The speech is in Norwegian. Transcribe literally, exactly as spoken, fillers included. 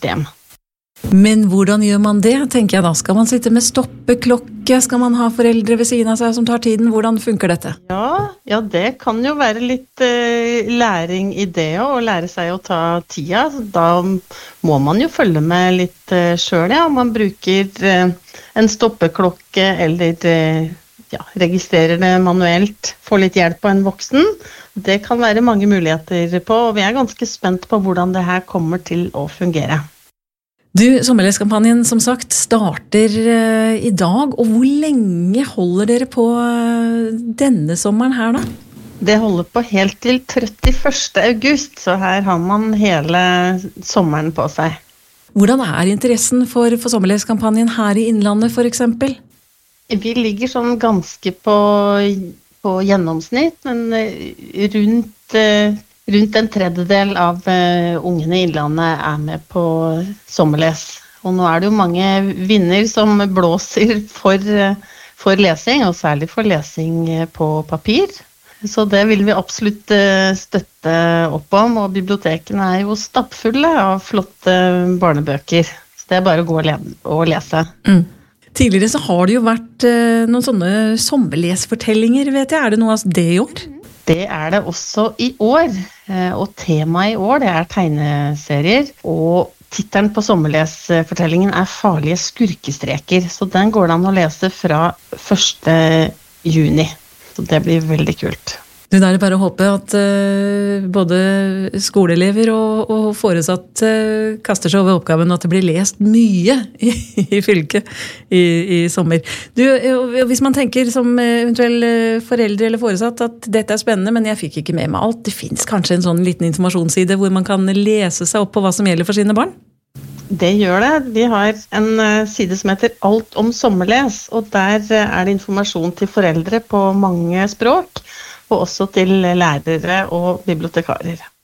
system. Men hvordan gjør man det, tenker jeg da? Skal man sitte med stoppeklokke? Skal man ha foreldre ved siden av seg som tar tiden? Hvordan funker dette? Ja, ja det kan jo være litt uh, læring i det å lære seg å ta tida. Da må man jo følge med litt uh, selv, ja. Man bruker uh, en stoppeklokke eller uh, ja, registrerer det manuelt, får litt hjelp av en voksen. Det kan være mange muligheter på, og vi er ganske spent på hvordan det her kommer til å fungere. Du, Sommerleskampanjen som sagt starter uh, i dag, og hvor lenge holder dere på uh, denne sommeren her da? Det holder på helt til trettiførste august, så her har man hele sommeren på seg. Hvordan er interessen for, for Sommerleskampanjen her i Innlandet for eksempel? Vi ligger sånn ganske på, på gjennomsnitt, men rundt... Uh, Rundt en tredjedel av uh, ungene i Innlandet er med på sommerles. Og nå er det jo mange vinner som blåser for, uh, for lesing, og særlig for lesing på papir. Så det vil vi absolutt uh, støtte opp om, og bibliotekene er jo stappfulle av flotte barnebøker. Så det er bare å gå og, le og lese. Mm. Tidligere så har det jo vært uh, noen sånne sommerlesfortellinger, vet jeg. Er det noe av det i år? Det er det også i år, og temaet i år det er tegneserier, og titelen på sommerlesfortellingen er Farlige skurkestreker, så den går det an å lese fra første juni, så det blir veldig kult. Du, da er det bare å håpe at uh, både skoleelever og, og foresatt uh, kaster seg over oppgaven, og at det blir lest mye i, i fylket i, i sommer. Du, hvis man tenker som eventuell foreldre eller foresatt at dette er spennende, men jeg fikk ikke med meg alt, det finnes kanskje en sånn liten informasjonsside hvor man kan lese seg opp på hva som gjelder for sine barn? Det gjør det. Vi har en side som heter Alt om sommerles, og der er det informasjon til foreldre på mange språk, og også til lærere og bibliotekarer.